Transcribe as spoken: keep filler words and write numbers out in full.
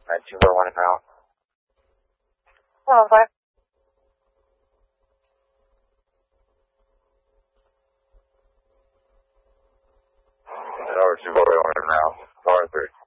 nine two four one and out. Oh, five. Over two four one and out. Power three.